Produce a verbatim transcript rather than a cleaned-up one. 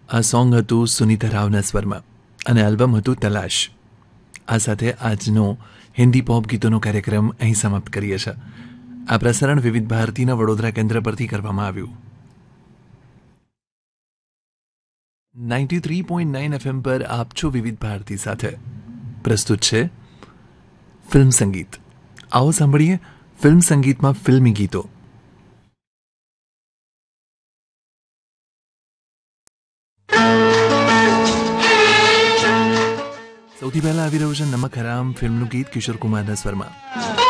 આ સોંગ હતું સુનીતા રાવના સ્વરમાં અને આલ્બમ હતું તલાશ. આ સાથે આજનો હિન્દી પોપ ગીતોનો કાર્યક્રમ અહીં સમાપ્ત કરીએ છીએ. આ પ્રસારણ વિવિધ ભારતીના વડોદરા કેન્દ્ર પરથી કરવામાં આવ્યું. Ninety three point nine FM પર આપ છો વિવિધ ભારતી સાથે. પ્રસ્તુત છે ફિલ્મ સંગીત. આવો સાંભળીએ ફિલ્મ સંગીતમાં ફિલ્મી ગીતો. સૌથી પહેલા આવી રહ્યું છે નમક હરામ ફિલ્મનું ગીત કિશોર કુમારના સ્વરમાં.